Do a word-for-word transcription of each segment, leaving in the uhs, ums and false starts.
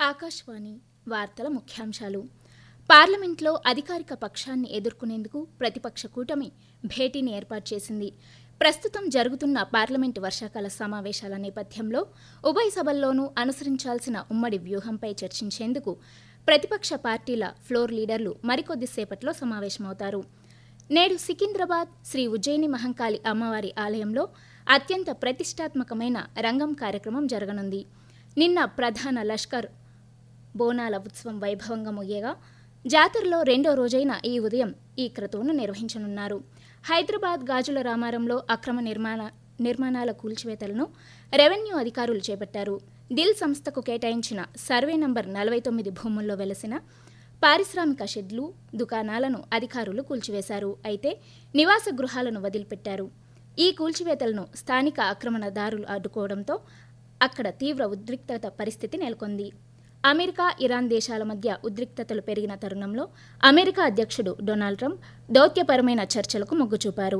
ఆకాశవాణి వార్తల ముఖ్యాంశాలు. పార్లమెంట్లో అధికారిక పక్షాన్ని ఎదుర్కొనేందుకు ప్రతిపక్ష కూటమి భేటీని ఏర్పాటు చేసింది. ప్రస్తుతం జరుగుతున్న పార్లమెంటు వర్షాకాల సమావేశాల నేపథ్యంలో ఉభయ సభల్లోనూ అనుసరించాల్సిన ఉమ్మడి వ్యూహంపై చర్చించేందుకు ప్రతిపక్ష పార్టీల ఫ్లోర్ లీడర్లు మరికొద్దిసేపట్లో సమావేశమవుతారు. నేడు సికింద్రాబాద్ శ్రీ ఉజ్జయిని మహంకాళి అమ్మవారి ఆలయంలో అత్యంత ప్రతిష్టాత్మకమైన రంగం కార్యక్రమం జరగనుంది. నిన్న ప్రధాన లష్కర్ బోనాల ఉత్సవం వైభవంగా ముగియగా జాతరలో రెండో రోజైన ఈ ఉదయం ఈ క్రతువును నిర్వహించనున్నారు. హైదరాబాద్ గాజుల రామారంలో అక్రమ నిర్మాణ నిర్మాణాల కూల్చివేతలను రెవెన్యూ అధికారులు చేపట్టారు. దిల్ సంస్థకు కేటాయించిన సర్వే నంబర్ నలభై తొమ్మిది భూముల్లో వెలసిన పారిశ్రామిక షెడ్లు, దుకాణాలను అధికారులు కూల్చివేశారు. అయితే నివాస గృహాలను వదిలిపెట్టారు. ఈ కూల్చివేతలను స్థానిక ఆక్రమణదారులు అడ్డుకోవడంతో అక్కడ తీవ్ర ఉద్రిక్తత పరిస్థితి నెలకొంది. అమెరికా, ఇరాన్ దేశాల మధ్య ఉద్రిక్తతలు పెరిగిన తరుణంలో అమెరికా అధ్యక్షుడు డొనాల్డ్ ట్రంప్ దౌత్యపరమైన చర్చలకు మొగ్గు చూపారు.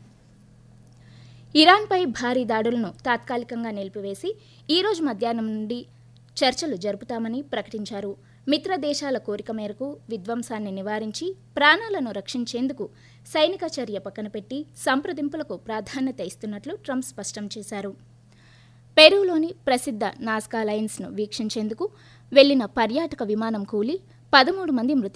ఇరాన్పై భారీ దాడులను తాత్కాలికంగా నిలిపివేసి ఈ రోజు మధ్యాహ్నం నుండి చర్చలు జరుపుతామని ప్రకటించారు. మిత్ర దేశాల కోరిక మేరకు విధ్వంసాన్ని నివారించి ప్రాణాలను రక్షించేందుకు సైనిక చర్య పక్కన పెట్టి సంప్రదింపులకు ప్రాధాన్యత ఇస్తున్నట్లు ట్రంప్ స్పష్టం చేశారు. పెరూలోని ప్రసిద్ధ నాజ్కా లయన్స్ను వీక్షించేందుకు వెళ్లిన పర్యాటక విమానం కూలి పదమూడు మంది మృతి